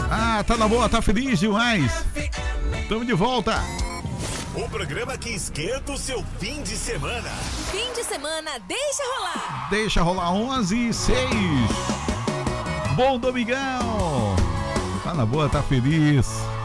Ah, tá na boa, tá feliz demais. Tamo de volta. O programa que esquenta o seu fim de semana. Fim de semana, deixa rolar. Deixa rolar 11:06. Bom domingão. Tá na boa, tá feliz.